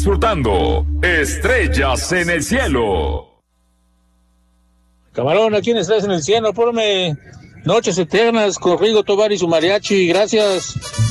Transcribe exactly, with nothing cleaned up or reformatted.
Disfrutando Estrellas en el Cielo. Camarón, ¿a quién estás en el cielo? Ponme Noches Eternas con Rigo Tobar y su mariachi, gracias.